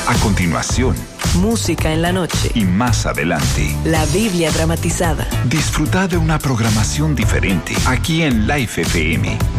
A continuación, música en la noche. y más adelante, La Biblia dramatizada. disfruta de una programación diferente aquí en Life FM.